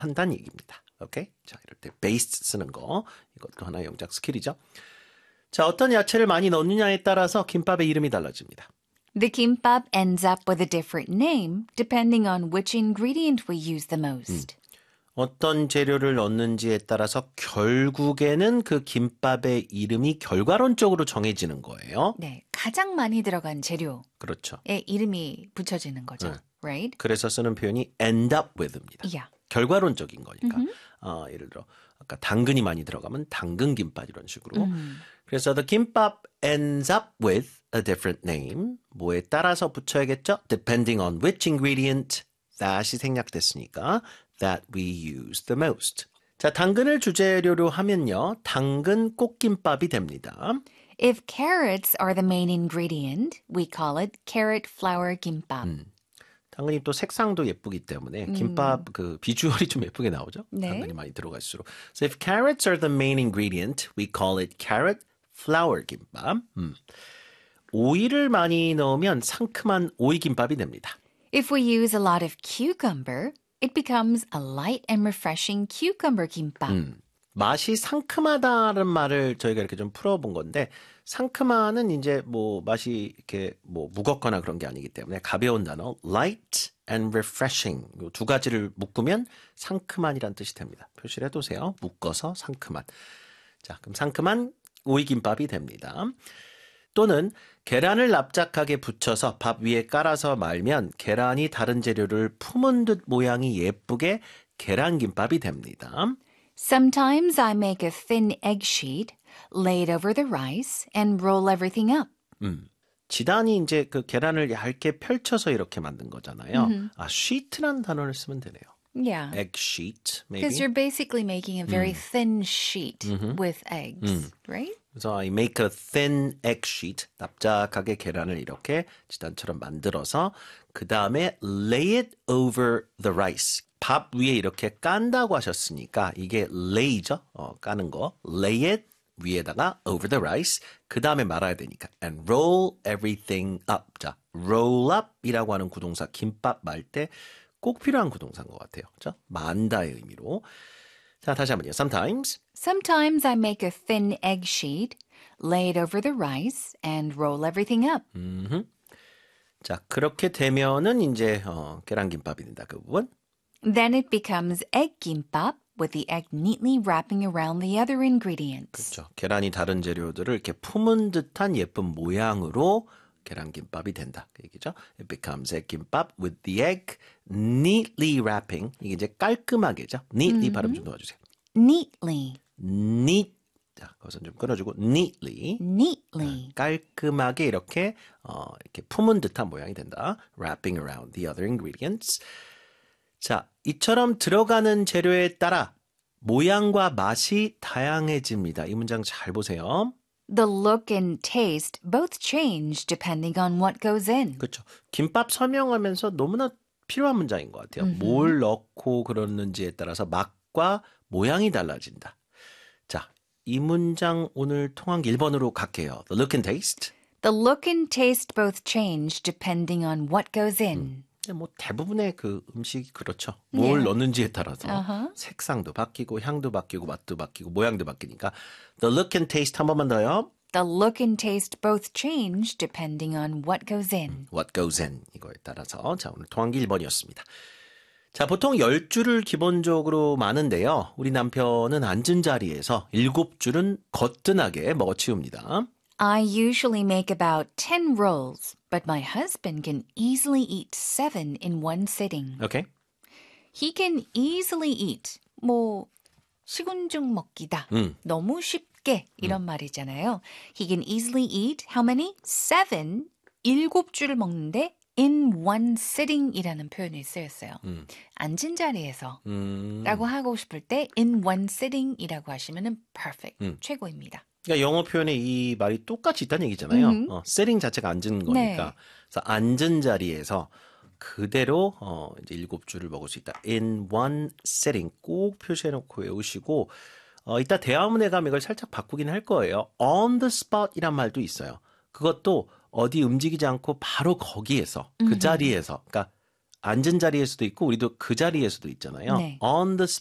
한다는 얘기입니다. 오케이? 자, 이럴 때 based 쓰는 거. 이것도 하나의 영작 스킬이죠. 자, 어떤 야채를 많이 넣느냐에 따라서 김밥의 이름이 달라집니다. The kimbap ends up with a different name depending on which ingredient we use the most. 어떤 재료를 넣는지에 따라서 결국에는 그 김밥의 이름이 결과론적으로 정해지는 거예요. 네, 가장 많이 들어간 재료에 그렇죠. 이름이 붙여지는 거죠. Right? 그래서 쓰는 표현이 end up with입니다. Yeah. 결과론적인 거니까. 예를 들어 아까 당근이 많이 들어가면 당근 김밥 이런 식으로. 그래서 the kimbap ends up with a different name. 뭐에 따라서 붙여야겠죠? Depending on which ingredient that이 생략됐으니까 that we use the most. 자, 당근을 주재료로 하면요. 당근 꽃김밥이 됩니다. If carrots are the main ingredient, we call it carrot flour kimbap. 당근이 또 색상도 예쁘기 때문에 김밥 그 비주얼이 좀 예쁘게 나오죠. 네. 당근이 많이 들어갈수록. So if carrots are the main ingredient, we call it carrot flour 김밥. 오이를 많이 넣으면 상큼한 오이 김밥이 됩니다. If we use a lot of cucumber, it becomes a light and refreshing cucumber kimbap. 맛이 상큼하다는 말을 저희가 이렇게 좀 풀어본 건데 상큼한은 이제 뭐 맛이 이렇게 뭐 무겁거나 그런 게 아니기 때문에 가벼운 단어 light and refreshing 이 두 가지를 묶으면 상큼한이란 뜻이 됩니다. 표시를 해두세요. 묶어서 상큼한. 자, 그럼 상큼한 오이김밥이 됩니다. 또는 계란을 납작하게 붙여서 밥 위에 깔아서 말면 계란이 다른 재료를 품은 듯 모양이 예쁘게 계란김밥이 됩니다. Sometimes I make a thin egg sheet, lay it over the rice, and roll everything up. 지단이 이제 그 계란을 얇게 펼쳐서 이렇게 만든 거잖아요. 아, sheet라는 단어를 쓰면 되네요. Yeah. Egg sheet, maybe. Because you're basically making a very thin sheet with eggs, right? 그래서 I make a thin egg sheet, 납작하게 계란을 이렇게 지단처럼 만들어서 그 다음에 lay it over the rice. 밥 위에 이렇게 깐다고 하셨으니까 이게 lay죠. 까는 거. lay it 위에다가 over the rice. 그 다음에 말아야 되니까 and roll everything up. 자, roll up이라고 하는 구동사 김밥 말 때 꼭 필요한 구동사인 것 같아요. 그렇죠? 만다의 의미로. 자, 다시 한번요. Sometimes I make a thin egg sheet, lay it over the rice, and roll everything up. 자, 그렇게 되면은 이제 계란김밥이 된다. 그 부분. Then it becomes egg kimbap with the egg neatly wrapping around the other ingredients. 그렇죠. 계란이 다른 재료들을 이렇게 품은 듯한 예쁜 모양으로 계란김밥이 된다. 그 얘기죠. It becomes egg kimbap with the egg neatly wrapping. 이게 이제 깔끔하게죠. neatly 발음 좀 도와주세요. Neatly. neat. 자, 그것은 좀 끊어주고 neatly. Neatly. 깔끔하게 이렇게 품은 듯한 모양이 된다. Wrapping around the other ingredients. 자, 이처럼 들어가는 재료에 따라 모양과 맛이 다양해집니다. 이 문장 잘 보세요. The look and taste both change depending on what goes in. 그렇죠. 김밥 설명하면서 너무나 필요한 문장인 것 같아요. 뭘 넣고 그러는지에 따라서 맛과 모양이 달라진다. 자, 이 문장 오늘 통한기 1번으로 갈게요. The look and taste. The look and taste both change depending on what goes in. 뭐 대부분의 그 음식이 그렇죠. 뭘 넣는지에 따라서 색상도 바뀌고 향도 바뀌고 맛도 바뀌고 모양도 바뀌니까 the look and taste 한 번만 더요. The look and taste both change depending on what goes in. What goes in 이거에 따라서 자 오늘 통한기 1번이었습니다. 자 보통 10줄을 기본적으로 마는데요. 우리 남편은 앉은 자리에서 7줄은 거뜬하게 먹어치웁니다. I usually make about 10 rolls, but my husband can easily eat 7 in one sitting. Okay. He can easily eat. 뭐 식은 죽 먹기다. 너무 쉽게 이런 말이잖아요. He can easily eat how many? 7. 7줄을 먹는데 in one sitting이라는 표현이 쓰였어요. 앉은 자리에서 라고 하고 싶을 때 in one sitting이라고 하시면은 perfect. 최고입니다. 그러니까 영어 표현에 이 말이 똑같이 있다는 얘기잖아요. 세팅 자체가 앉은 거니까. 네. 그래서 앉은 자리에서 그대로 이제 7줄을 먹을 수 있다. In one sitting 꼭 표시해놓고 외우시고 이따 대화문에 가면 이걸 살짝 바꾸긴 할 거예요. On the spot 이란 말도 있어요. 그것도 어디 움직이지 않고 바로 거기에서 그 자리에서 그러니까 앉은 자리에서도 있고 우리도 그 자리에서도 있잖아요. 네. On the